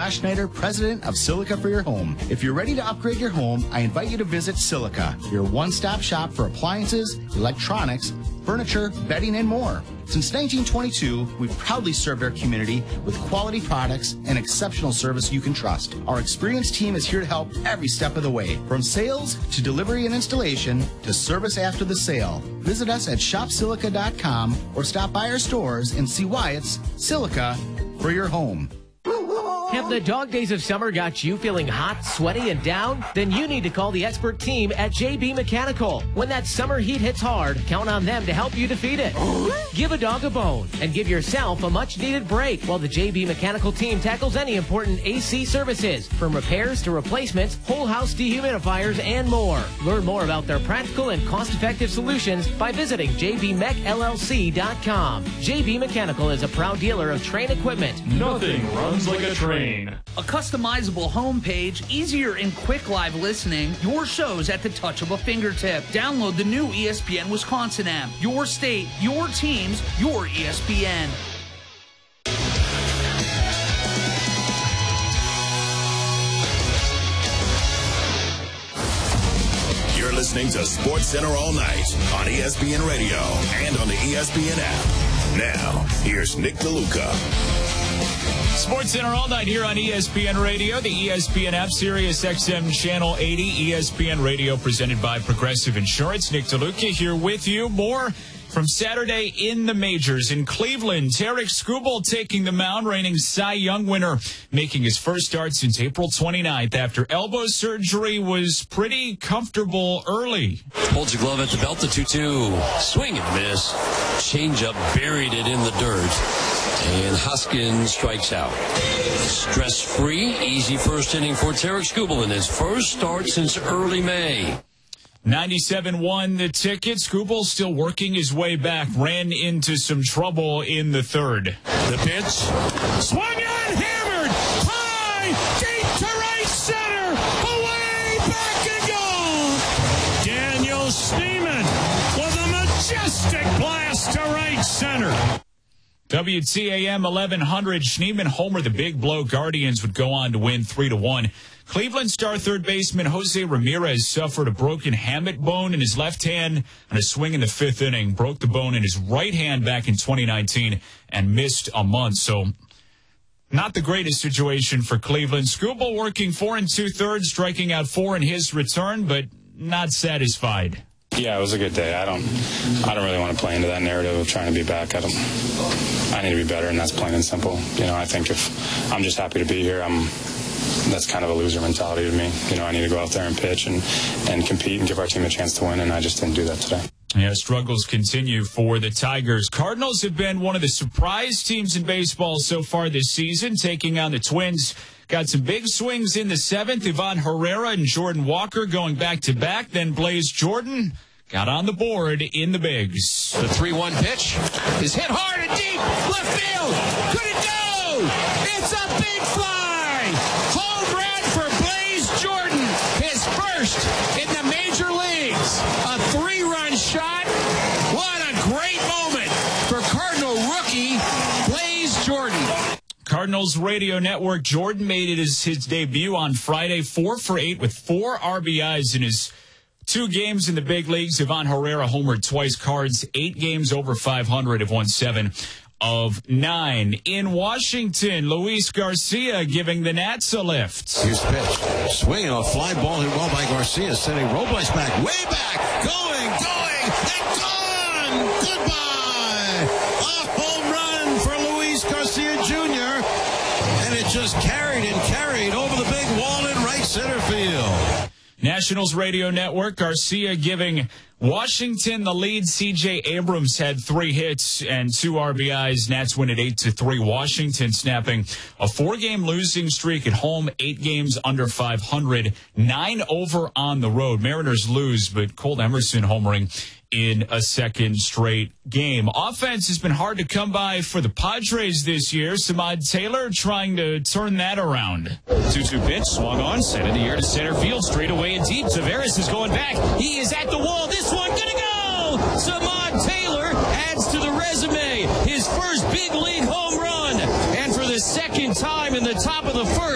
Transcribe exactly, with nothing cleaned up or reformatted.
Josh Schneider, president of Silica for Your Home. If you're ready to upgrade your home, I invite you to visit Silica, your one-stop shop for appliances, electronics, furniture, bedding, and more. Since nineteen twenty-two, we've proudly served our community with quality products and exceptional service you can trust. Our experienced team is here to help every step of the way, from sales to delivery and installation to service after the sale. Visit us at shop silica dot com or stop by our stores and see why it's Silica for your home. Have the dog days of summer got you feeling hot, sweaty, and down? Then you need to call the expert team at J B Mechanical. When that summer heat hits hard, count on them to help you defeat it. Give a dog a bone and give yourself a much-needed break while the J B Mechanical team tackles any important A C services, from repairs to replacements, whole house dehumidifiers, and more. Learn more about their practical and cost-effective solutions by visiting j b mech l l c dot com. J B Mechanical is a proud dealer of Train equipment. Nothing runs like a train. A customizable homepage, easier and quick live listening, your shows at the touch of a fingertip. Download the new E S P N Wisconsin app. Your state, your teams, your E S P N. You're listening to SportsCenter all night on E S P N Radio and on the E S P N app. Now, here's Nick DeLuca. SportsCenter all night here on E S P N Radio, the E S P N app, Sirius X M Channel eighty, E S P N Radio presented by Progressive Insurance. Nick DeLuca here with you. More from Saturday in the majors. In Cleveland, Tarek Skubal taking the mound, reigning Cy Young winner, making his first start since April twenty-ninth after elbow surgery. Was pretty comfortable early. Holds the glove at the belt, the two two. Swing and miss. Changeup buried it in the dirt. And Hoskins strikes out. Stress-free, easy first inning for Tarek Skubal in his first start since early May. ninety-seven won the ticket. Skubal still working his way back. Ran into some trouble in the third. The pitch. Swung on, hammered. High, deep to right center. Away, back and gone. Daniel Schneemann with a majestic blast to right center. W T A M eleven hundred, Schneemann homer the big blow. Guardians would go on to win three to one. Cleveland star third baseman Jose Ramirez suffered a broken hamate bone in his left hand on a swing in the fifth inning. Broke the bone in his right hand back in twenty nineteen and missed a month. So not the greatest situation for Cleveland. Skubal working four and two-thirds, striking out four in his return, but not satisfied. Yeah, it was a good day. I don't I don't really want to play into that narrative of trying to be back. I don't I need to be better, and that's plain and simple. You know, I think if I'm just happy to be here, I'm that's kind of a loser mentality to me. You know, I need to go out there and pitch and, and compete and give our team a chance to win, and I just didn't do that today. Yeah, struggles continue for the Tigers. Cardinals have been one of the surprise teams in baseball so far this season, taking on the Twins. Got some big swings in the seventh. Ivan Herrera and Jordan Walker going back-to-back. Then Blaze Jordan got on the board in the bigs. The three one pitch is hit hard and deep. Left field. Could it go? It's a big fly. Home run for Blaze Jordan. His first in the major leagues. A three-run shot. What a great moment for Cardinal rookie Blaze Jordan. Cardinals radio network, Jordan made it his, his debut on Friday, four for eight with four R B Is in his two games in the big leagues. Ivan Herrera homered twice. Cards, eight games over five hundred, have won seven of nine. In Washington, Luis Garcia giving the Nats a lift. Here's the pitch. Swinging a fly ball hit well by Garcia, sending Robles back, way back, going, going, and gone! Goodbye! A home run for Luis Garcia Junior And it just carried and carried over the big wall in right center field. Nationals radio network, Garcia giving Washington the lead. C J Abrams had three hits and two R B Is. Nats win at eight to three. Washington snapping a four-game losing streak at home, eight games under five hundred, nine over on the road. Mariners lose, but Cole Emerson homering in a second straight game. Offense has been hard to come by for the Padres this year. Samad Taylor trying to turn that around. two two pitch, swung on, sent in the air to center field, straight away and deep. Taveras is going back. He is at the wall. This one gonna go! Samad Taylor adds to the resume his first big league home run. And for the second time in the top of the first,